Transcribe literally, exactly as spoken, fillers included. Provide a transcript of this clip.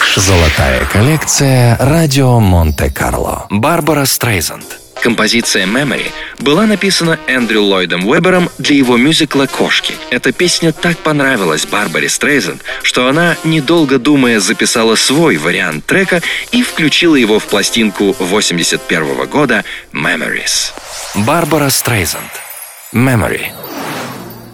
Золотая коллекция «Радио Монте-Карло». Барбара Стрейзанд. Композиция «Memory» была написана Эндрю Ллойдом Уэббером для его мюзикла «Кошки». Эта песня так понравилась Барбаре Стрейзанд, что она, недолго думая, записала свой вариант трека и включила его в пластинку восемьдесят первого года «Memories». Барбара Стрейзанд. «Memory».